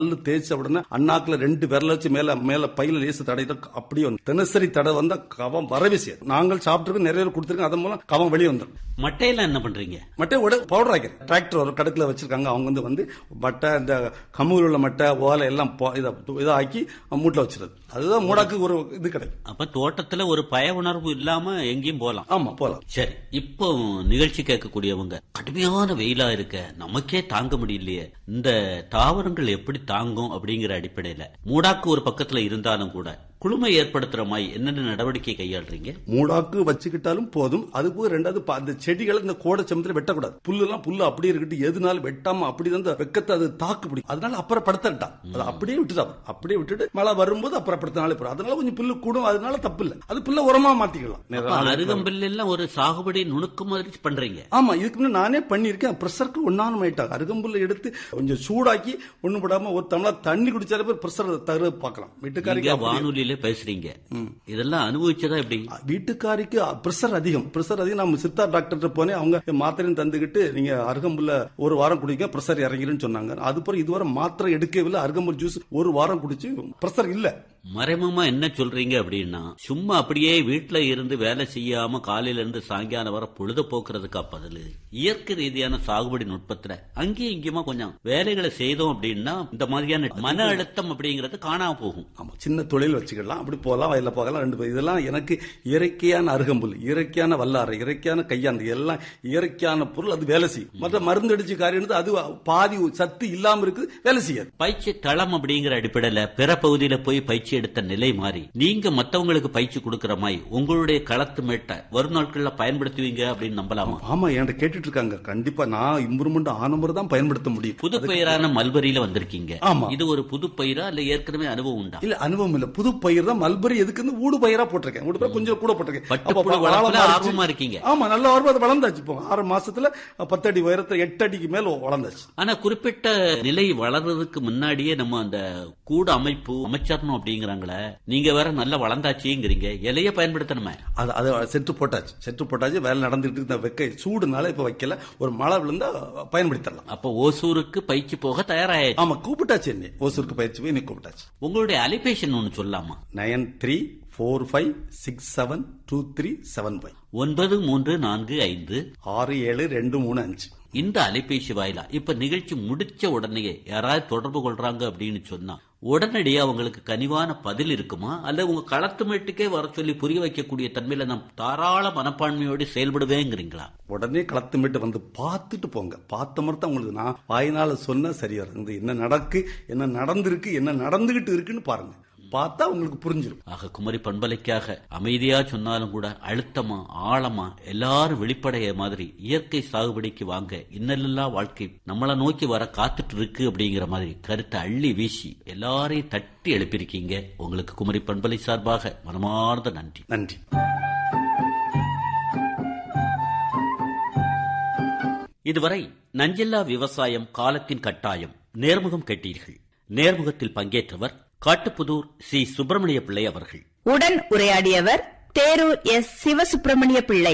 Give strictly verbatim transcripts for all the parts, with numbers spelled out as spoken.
பல்லு தேய்ச்ச உடனே அண்ணாக்குல ரெண்டு விரல வச்சு மேல மேல பையில லேசு தடையிட்ட அப்படியே வந்து தினசரி தடை வந்தா கவம் வரவே செய்யாது. நாங்கள் சாப்பிட்டு நிறைய பேர் கொடுத்துருக்கோம், அதன் மூலம் கவம் வெளியே வந்துடும். மட்டையில என்ன பண்றீங்க? மட்டை உட பவுடர் ஆகிற டிராக்டர் ஒரு கடத்துல வச்சிருக்காங்க, அவங்க வந்து வந்து மட்டை இந்த கமுகில் உள்ள மட்டை ஓலை எல்லாம் இதை ஆக்கி மூட்டில் வச்சிருது. அதுதான் மூடாக்கு ஒரு இது கிடைக்கும். அப்ப தோட்டத்துல ஒரு பய உணர்வு இல்லாம எங்கேயும் போலாம். ஆமா போலாம். சரி, இப்போ நிகழ்ச்சி கேட்கக்கூடியவங்க கடுமையான வெயிலா இருக்க நமக்கே தாங்க முடியலையே, இந்த தாவரங்கள் எப்படி தாங்கும் அப்படிங்கிற அடிப்படையில மூடாக்கு ஒரு பக்கத்துல இருந்தாலும் கூட குளுமை ஏற்படுத்துற மாதிரி என்னென்ன நடவடிக்கை கையாளுறீங்க? மூடாக்கு வச்சுக்கிட்டாலும் போதும். அது போக ரெண்டாவது அந்த செடிகளை இந்த கோடை சமயத்துல வெட்டக்கூடாது. புல்லு எல்லாம் புல்லு அப்படியே இருக்கட்டு, எதுனாலும் வெட்டாம அப்படிதான் அந்த வெக்கத்தை அது தாக்கு பிடிக்கும். அதனால அப்புறப்படுத்தா அதை அப்படியே விட்டுட்டா அப்படியே விட்டுட்டு மழை வரும்போது அப்புறப்படுத்தினாலே போறோம். அதனால கொஞ்சம் புல்லு கூடும், அதனால தப்பு இல்லை. அது புல்ல உரமா மாத்திக்கலாம். அருகம்புல் எல்லாம் ஒரு சாகுபடி நுணுக்கு மாதிரி பண்றீங்க? ஆமா, இதுக்கு முன்னாடி நானே பண்ணிருக்கேன். பிரஷருக்கு ஒன்னாலும் ஆயிட்டாங்க. அருகம்புல்ல எடுத்து கொஞ்சம் சூடாக்கி ஒண்ணு போடாம ஒரு டம்ளர் தண்ணி குடிச்சாலே பிரஷர் தர பார்க்கலாம். வீட்டுக்காரிக்கு வானொலியில பேசுறீங்க, இதெல்லாம் அனுபவிச்சதா எப்படி? வீட்டுக்காரிக்கு பிரஷர் அதிகம் பிரஷர் அதிகம் நம்ம சித்தா டாக்டர் போனே அவங்க மாத்திரையும் தந்துகிட்டு நீங்க அருகம்புல்ல ஒரு வாரம் குடிக்க பிரஷர் இறங்கிருன்னு சொன்னாங்க. அதுக்கப்புறம் இதுவரை மாத்திரை எடுக்கவில்லை. அருகம்புல் ஜூஸ் ஒரு வாரம் குடிச்சு பிரஷர் இல்ல. மறைமுகமா என்ன சொல்றீங்க அப்படின்னா, சும்மா அப்படியே வீட்டுல இருந்து வேலை செய்யாம காலையில இருந்து சாயங்காலம் வர பொழுத போக்குறதுக்கா பதில் இயற்கை ரீதியான சாகுபடி நுட்பத்துல அங்கேயும் இங்கேயுமா கொஞ்சம் வேலைகளை செய்தோம் அப்படின்னா இந்த மாதிரியான மன அழுத்தம் அப்படிங்கறது காணாம போகும். ஆமா, சின்ன தொழில் வச்சுக்கலாம், அப்படி போகலாம், வயல்ல போகலாம். ரெண்டு இதெல்லாம் எனக்கு இயற்கையான அருகம்புல், இயற்கையான வல்லாரை, இயற்கையான கையாண்டு எல்லாம் இயற்கையான பொருள். அது வேலை செய்யும். மற்ற மருந்து அடிச்சு காரியம் அது பாதி சத்து இல்லாம இருக்கு, வேலை செய்யாது. பயிற்சி தளம் அப்படிங்கிற அடிப்படையில பிற பகுதியில போய் பயிற்சி எடுத்த நிலை மாறி நீங்க மத்தவங்களுக்கு பயிற்சி கொடுக்கிற மாதிரி உங்களுடைய களத்து மேட்டை வரும் நாட்கள்ல பயன்படுத்துவீங்க அப்படின்னு நம்பலாமா? ஆமா, என்கிட்ட கேட்டுட்டு இருக்காங்க. கண்டிப்பா நான் இம்ப்ரூவ்மெண்ட் ஆன முறை தான் பயன்படுத்த முடியும். புது பயிரான மல்பரியில வந்திருக்கீங்க. ஆமா, இது ஒரு புது பயிரா இல்ல ஏற்கனவே அனுபவம் உண்டா? இல்ல, அனுபவம் இல்ல. புது பயிர் தான். மல்பரி எதுக்கு ஊடு பயிரா போட்டிருக்கேன். ஊடு பயிர் கொஞ்சம் கூட போட்டிருக்கேன். ஆர்வமா இருக்கீங்க? ஆமா, நல்ல ஆர்வம். அது வளர்ந்தாச்சு. இப்போ ஆறு மாசத்துல பத்து அடி உயரத்துல எட்டு அடிக்கு மேல வளர்ந்தாச்சு. ஆனா குறிப்பிட்ட நிலை வளர்றதுக்கு முன்னாடியே நம்ம அந்த கூட அமைப்பு அமைச்சரணும் அப்படிங்கிறாங்களே, நீங்க வேற நல்லா வளர்ந்தாச்சுங்கிறீங்க, இலைய பயன்படுத்தணுமே. அது அது செட்டு போட்டாச்சு செட்டு போட்டாச்சு வேலை நடந்துட்டு இருந்த வெக்க சூடுனால இப்ப வைக்கல. ஒரு மழை விழுந்தா பயன்படுத்தலாம். அப்ப ஓசூருக்கு பயிற்சி போக தயாராக? ஆமா, கூப்பிட்டாச்சு. என்ன ஓசூருக்கு பயிற்சி போய் கூப்பிட்டாச்சு. உங்களுடைய அலைபேசி ஒன்னு சொல்லலாமா? Nine three four five six seven two three seven five ஒன்பது மூன்று நான்கு ஐந்து ஆறு ஏழு ரெண்டு மூணு அஞ்சு. இந்த அலைபேசி வாயிலா இப்ப நிகழ்ச்சி முடிச்ச உடனே யாராவது தொடர்பு கொள்றாங்க அப்படின்னு சொன்னா உடனடியே அவங்களுக்கு கனிவான பதில் இருக்குமா, அல்ல உங்க களத்து மேட்டுக்கே வர சொல்லி புரிய வைக்கக்கூடிய தன்மையில நாம் தாராள மனப்பான்மையோடு செயல்படுவேங்கிறீங்களா? உடனே களத்து மேட்டு வந்து பார்த்துட்டு போங்க. பார்த்த மாதிரி தான் உங்களுக்கு நான் வாயினால சொன்ன சரியா இருக்கு. என்ன நடக்கு, என்ன நடந்திருக்கு, என்ன நடந்துகிட்டு இருக்குன்னு பாருங்க. பார்த்தா உங்களுக்கு புரிஞ்சிடும். ஆக குமரி பண்பலைக்காக அமைதியா சொன்னாலும் கூட அழுத்தமா ஆழமா எல்லாரும் வெளிப்படைய மாதிரி இயற்கை சாகுபடிக்கு வாங்க, இன்னலெல்லா வாழ்க்கை நம்மளை நோக்கி வர காத்துட்டு இருக்கு அப்படிங்கிற மாதிரி கருத்தை அள்ளி வீசி எல்லாரையும் தட்டி எழுப்பியிருக்கீங்க. உங்களுக்கு குமரி பண்பலை சார்பாக மனமார்ந்த நன்றி. நன்றி. இதுவரை நஞ்சில்லா விவசாயம் காலத்தின் கட்டாயம் நேர்முகம் கேட்டீர்கள். நேர்முகத்தில் பங்கேற்றவர் காட்டுப்புதூர் சி சுப்பிரமணிய பிள்ளை அவர்கள். உடன் உரையாடியவர் தேரூர் எஸ் சிவசுப்பிரமணிய பிள்ளை.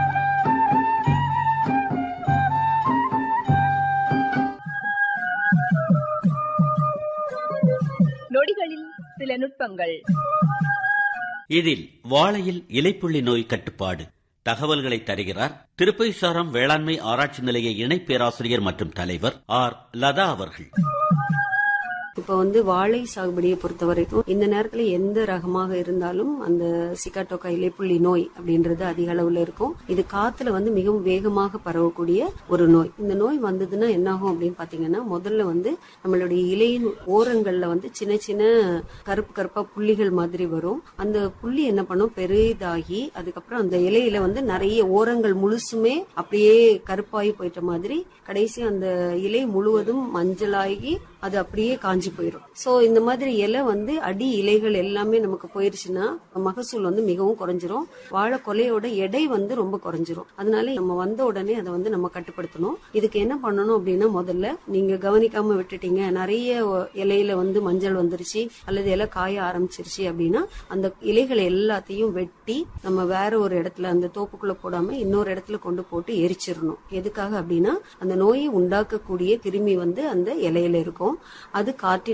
நொடிகளில் சில நுட்பங்கள். இதில் வாழையில் இலைப்புள்ளி நோய் கட்டுப்பாடு தகவல்களை தருகிறார் திருப்பைசாரம் வேளாண்மை ஆராய்ச்சி நிலைய இணை பேராசிரியர் மற்றும் தலைவர் ஆர் லதா அவர்கள். இப்ப வந்து வாழை சாகுபடியை பொறுத்த வரைக்கும் இந்த நேரத்துல எந்த ரகமாக இருந்தாலும் அந்த சிகாட்டோகா இலைப்புள்ளி நோய் அப்படின்றது அதிக அளவுல இருக்கும். இது காத்துல வந்து மிகவும் வேகமாக பரவக்கூடிய ஒரு நோய். இந்த நோய் வந்ததுன்னா என்னாகும் அப்படின்னு பாத்தீங்கன்னா, முதல்ல வந்து நம்மளுடைய இலையின் ஓரங்கள்ல வந்து சின்ன சின்ன கருப்பு கருப்பா புள்ளிகள் மாதிரி வரும். அந்த புள்ளி என்ன பண்ணும், பெரிதாகி அதுக்கப்புறம் அந்த இலையில வந்து நிறைய ஓரங்கள் முழுசுமே அப்படியே கருப்பாகி போயிட்ட மாதிரி கடைசி அந்த இலை முழுவதும் மஞ்சளாகி அது அப்படியே காஞ்சி போயிடும். சோ இந்த மாதிரி இலை வந்து அடி இலைகள் எல்லாமே நமக்கு போயிருச்சுன்னா மகசூல் வந்து மிகவும் குறைஞ்சிரும். வாழை கொலையோட எடை வந்து ரொம்ப குறைஞ்சிரும். அதனால நம்ம வந்த உடனே அதை வந்து நம்ம கட்டுப்படுத்தணும். இதுக்கு என்ன பண்ணணும் அப்படின்னா, முதல்ல நீங்க கவனிக்காம விட்டுட்டீங்க, நிறைய இலையில வந்து மஞ்சள் வந்துருச்சு அல்லது இலை காய ஆரம்பிச்சிருச்சு அப்படின்னா அந்த இலைகளை எல்லாத்தையும் வெட்டி நம்ம வேற ஒரு இடத்துல அந்த தோப்புக்குள்ள போடாம இன்னொரு இடத்துல கொண்டு போட்டு எரிச்சிடணும். எதுக்காக அப்படின்னா, அந்த நோயை உண்டாக்கக்கூடிய கிருமி வந்து அந்த இலையில இருக்கும். அது காற்றின்